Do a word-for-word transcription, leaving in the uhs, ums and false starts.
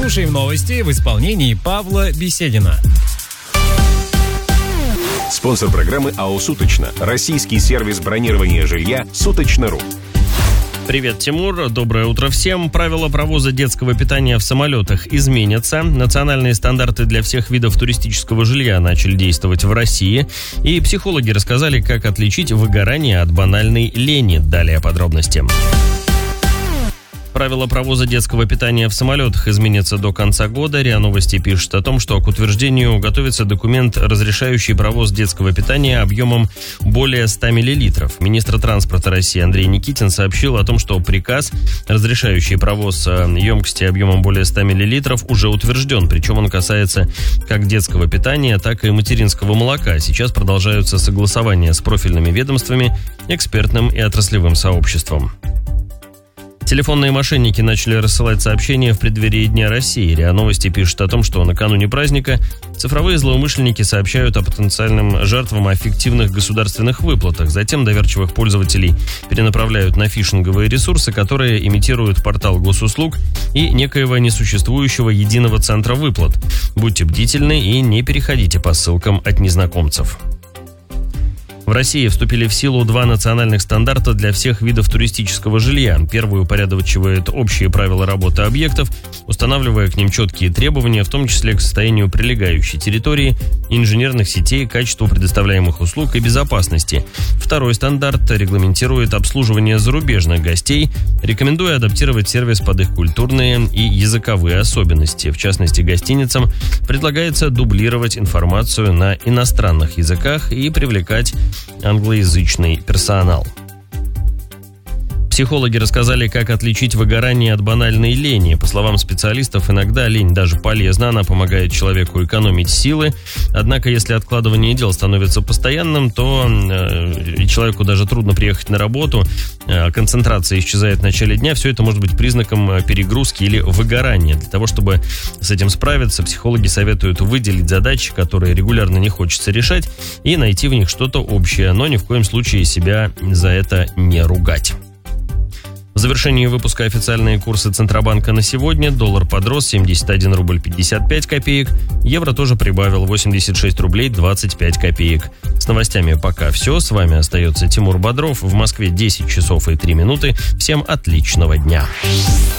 Слушаем новости в исполнении Павла Беседина. Спонсор программы АО «Суточно». Российский сервис бронирования жилья «Суточно.ру». Привет, Тимур. Доброе утро всем. Правила провоза детского питания в самолетах изменятся. Национальные стандарты для всех видов туристического жилья начали действовать в России. И психологи рассказали, как отличить выгорание от банальной лени. Далее подробности. Правила провоза детского питания в самолетах изменятся до конца года. РИА Новости пишет о том, что к утверждению готовится документ, разрешающий провоз детского питания объемом более ста миллилитров. Министр транспорта России Андрей Никитин сообщил о том, что приказ, разрешающий провоз емкости объемом более ста миллилитров, уже утвержден. Причем он касается как детского питания, так и материнского молока. Сейчас продолжаются согласования с профильными ведомствами, экспертным и отраслевым сообществом. Телефонные мошенники начали рассылать сообщения в преддверии Дня России. РИА Новости пишет о том, что накануне праздника цифровые злоумышленники сообщают о потенциальным жертвам о фиктивных государственных выплатах. Затем доверчивых пользователей перенаправляют на фишинговые ресурсы, которые имитируют портал госуслуг и некоего несуществующего единого центра выплат. Будьте бдительны и не переходите по ссылкам от незнакомцев. В России вступили в силу два национальных стандарта для всех видов туристического жилья. Первый упорядочивает общие правила работы объектов, устанавливая к ним четкие требования, в том числе к состоянию прилегающей территории, инженерных сетей, качеству предоставляемых услуг и безопасности. Второй стандарт регламентирует обслуживание зарубежных гостей, рекомендуя адаптировать сервис под их культурные и языковые особенности. В частности, гостиницам предлагается дублировать информацию на иностранных языках и привлекать англоязычный персонал. Психологи рассказали, как отличить выгорание от банальной лени. По словам специалистов, иногда лень даже полезна, она помогает человеку экономить силы. Однако, если откладывание дел становится постоянным, то э, человеку даже трудно приехать на работу, э, концентрация исчезает в начале дня. Все это может быть признаком перегрузки или выгорания. Для того, чтобы с этим справиться, психологи советуют выделить задачи, которые регулярно не хочется решать, и найти в них что-то общее, но ни в коем случае себя за это не ругать. В завершении выпуска официальные курсы Центробанка на сегодня. Доллар подрос семьдесят один рубль пятьдесят пять копеек. Евро тоже прибавил восемьдесят шесть рублей двадцать пять копеек. С новостями пока все. С вами остается Тимур Бодров. В Москве десять часов и три минуты. Всем отличного дня.